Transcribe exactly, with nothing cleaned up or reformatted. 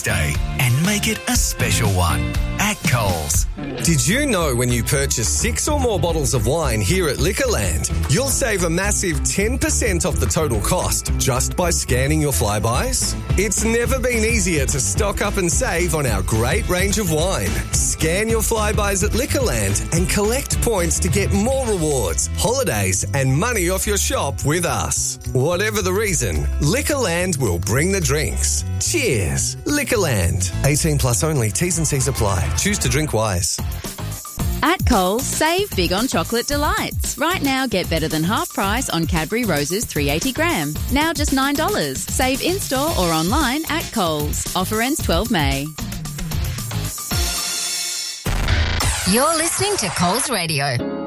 Day and make it a special one at Coles. Did you know when you purchase six or more bottles of wine here at Liquorland, you'll save a massive ten percent off the total cost just by scanning your Flybuys? It's never been easier to stock up and save on our great range of wine. Scan your Flybuys at Liquorland and collect points to get more rewards, holidays and money off your shop with us. Whatever the reason, Liquorland will bring the drinks. Cheers, Liquorland. eighteen plus only. T's and C's apply. Choose to drink wise. At Coles, save big on chocolate delights. Right now, get better than half price on Cadbury Roses three hundred eighty gram. Now just nine dollars. Save in-store or online at Coles. Offer ends twelve May. You're listening to Coles Radio.